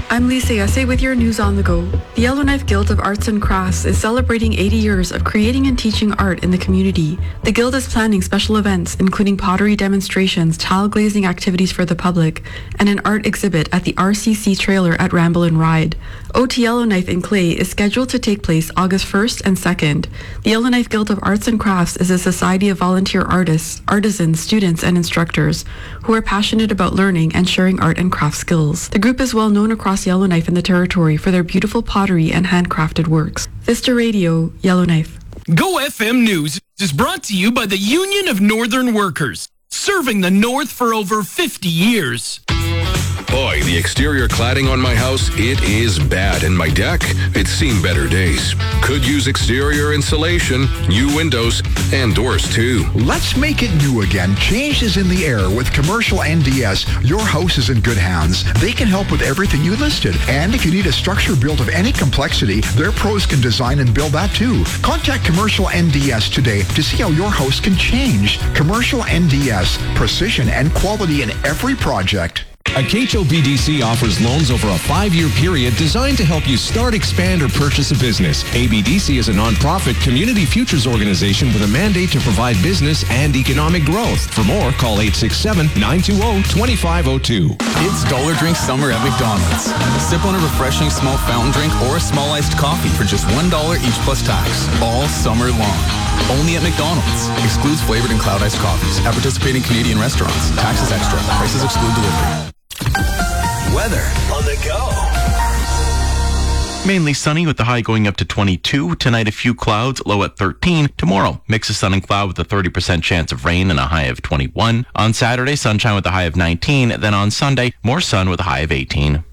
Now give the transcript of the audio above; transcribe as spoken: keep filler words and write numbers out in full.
I'm Lisa Yesse with your news on the go. The Yellowknife Guild of Arts and Crafts is celebrating eighty years of creating and teaching art in the community. The Guild is planning special events, including pottery demonstrations, tile glazing activities for the public, and an art exhibit at the R C C trailer at Ramble and Ride. O T Yellowknife in Clay is scheduled to take place August first and second. The Yellowknife Guild of Arts and Crafts is a society of volunteer artists, artisans, students, and instructors who are passionate about learning and sharing art and craft skills. The group is well known across Yellowknife and the territory for their beautiful pottery and handcrafted works. Vista Radio, Yellowknife. Go F M News is brought to you by the Union of Northern Workers, serving the North for over fifty years. Boy, the exterior cladding on my house, it is bad. And my deck, it's seen better days. Could use exterior insulation, new windows, and doors too. Let's make it new again. Change is in the air with Commercial N D S. Your house is in good hands. They can help with everything you listed. And if you need a structure built of any complexity, their pros can design and build that too. Contact Commercial N D S today to see how your house can change. Commercial N D S, precision and quality in every project. A K H O B D C offers loans over a five-year period designed to help you start, expand, or purchase a business. A B D C is a nonprofit community futures organization with a mandate to provide business and economic growth. For more, call eight six seven, nine two zero, two five zero two. It's Dollar Drink Summer at McDonald's. Sip on a refreshing small fountain drink or a small iced coffee for just one dollar each plus tax. All summer long. Only at McDonald's. Excludes flavored and cloud iced coffees at participating Canadian restaurants. Taxes extra. Prices exclude delivery. Weather on the go. Mainly sunny with the high going up to twenty-two. Tonight, a few clouds, low at thirteen. Tomorrow, mix of sun and cloud with a thirty percent chance of rain and a high of twenty-one. On Saturday, sunshine with a high of nineteen. Then on Sunday, more sun with a high of eighteen.